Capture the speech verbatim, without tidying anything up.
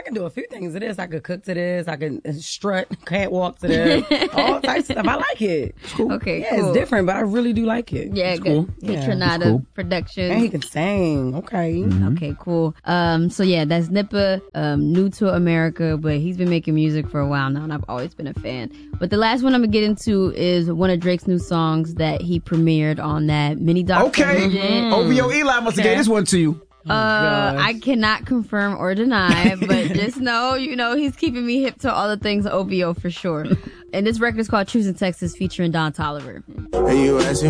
can do a few things to this. I could cook to this. I can strut, catwalk to this. All types of stuff. I like it. It's cool. Okay, Yeah, cool. it's different, but I really do like it. Yeah, it's good. cool. Yeah. Yeah. Cool. Production. And he can sing. Okay. Mm-hmm. Okay, cool. Um, so yeah, that's Nippa, um, new to America, but he's been making music for a while now, and I've always been a fan. But the last one I'm gonna get into is one of Drake's new songs that he premiered on that mini doc. Okay. Mm-hmm. O V O Eli must have gave this one to you. Uh, I cannot confirm or deny, but just know, you know, he's keeping me hip to all the things O V O for sure. And this record is called Choosing Texas featuring Don Toliver. Are you asking